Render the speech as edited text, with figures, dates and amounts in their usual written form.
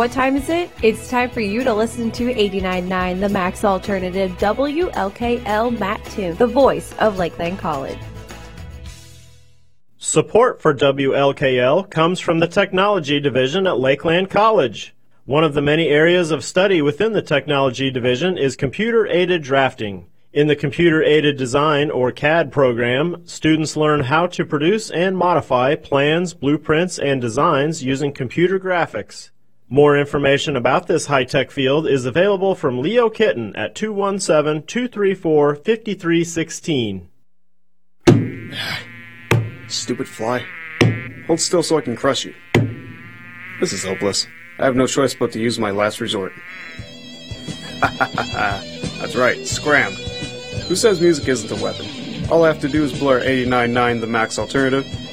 What time is it? It's time for you to listen to 89.9, the Max Alternative, WLKL Mattoon, the voice of Lakeland College. Support for WLKL comes from the Technology Division at Lakeland College. One of the many areas of study within the Technology Division is computer-aided drafting. In the Computer-Aided Design, or CAD program, students learn how to produce and modify plans, blueprints, and designs using computer graphics. More information about this high-tech field is available from Leo Kitten at 217-234-5316. Stupid fly. Hold still so I can crush you. This is hopeless. I have no choice but to use my last resort. That's right, scram. Who says music isn't a weapon? All I have to do is blur 89.9 the Max Alternative,